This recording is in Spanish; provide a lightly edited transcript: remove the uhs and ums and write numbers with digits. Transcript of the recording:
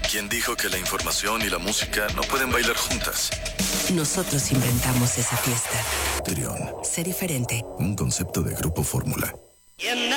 ¿Quién dijo que la información y la música no pueden bailar juntas? Nosotros inventamos esa fiesta. Trión. Sé diferente. Un concepto de Grupo Fórmula. You know